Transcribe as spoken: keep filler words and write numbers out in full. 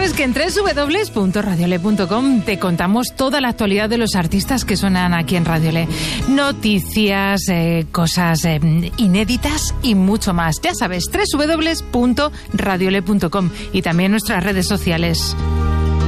sabes que en doble u doble u doble u punto radiole punto com te contamos toda la actualidad de los artistas que suenan aquí en Radiole. Noticias, eh, cosas eh, inéditas y mucho más. Ya sabes, doble u doble u doble u punto radiole punto com y también nuestras redes sociales.